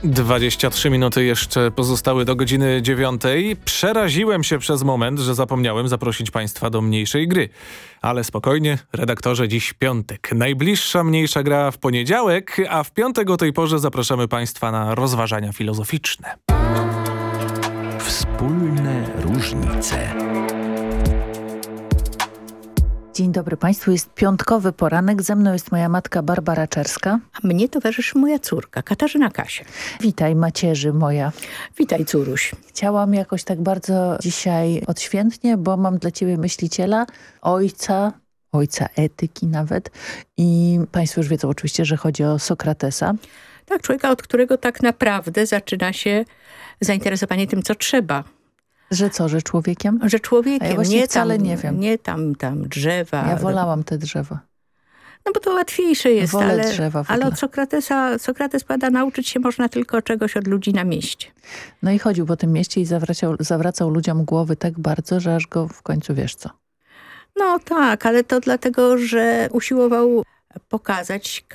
23 minuty jeszcze pozostały do godziny 9. Przeraziłem się przez moment, że zapomniałem zaprosić Państwa do mniejszej gry. Ale spokojnie, redaktorze, dziś piątek. Najbliższa mniejsza gra w poniedziałek, a w piątek o tej porze zapraszamy Państwa na rozważania filozoficzne. Wspólne różnice. Dzień dobry Państwu, jest piątkowy poranek, ze mną jest moja matka Barbara Czerska. A mnie towarzyszy moja córka, Katarzyna Kasia. Witaj macierzy moja. Witaj córuś. Chciałam jakoś tak bardzo dzisiaj odświętnie, bo mam dla Ciebie myśliciela, ojca etyki nawet. I Państwo już wiedzą oczywiście, że chodzi o Sokratesa. Tak, człowieka, od którego tak naprawdę zaczyna się zainteresowanie tym, co trzeba. Że co, że człowiekiem? Że człowiekiem, a ja właśnie nie wcale tam, nie wiem. Nie tam drzewa. Ja wolałam te drzewa. No bo to łatwiejsze jest, Wolę drzewa w ale ogóle. od Sokrates pada, nauczyć się można tylko czegoś od ludzi na mieście. No i chodził po tym mieście i zawracał ludziom głowy tak bardzo, że aż go w końcu wiesz co. No tak, ale to dlatego, że usiłował pokazać